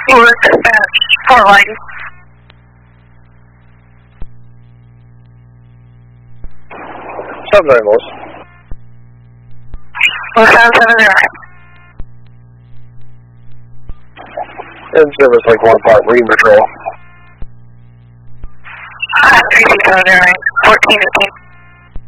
Newark, dispatch, Fort Line. Submarine Lewis. 1770. In service like 1 part, Marine Patrol. 360, 14 to